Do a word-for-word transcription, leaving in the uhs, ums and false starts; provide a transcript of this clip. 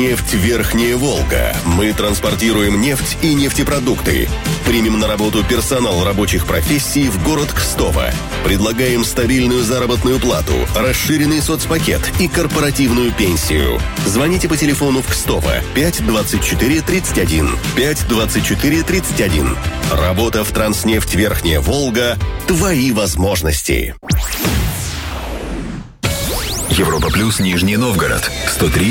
Транснефть Верхняя Волга. Мы транспортируем нефть и нефтепродукты. Примем на работу персонал рабочих профессий в город Кстово. Предлагаем стабильную заработную плату, расширенный соцпакет и корпоративную пенсию. Звоните по телефону в Кстово пять двадцать четыре тридцать один. пять двадцать четыре тридцать один. Работа в Транснефть Верхняя Волга. Твои возможности. Европа плюс Нижний Новгород сто три